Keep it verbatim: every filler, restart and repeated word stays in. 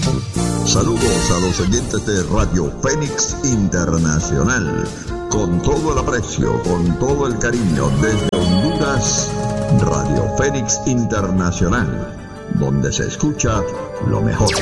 Saludos a los oyentes de Radio Fénix Internacional. Con todo el aprecio, con todo el cariño, desde Honduras, Radio Fénix Internacional, donde se escucha lo mejor.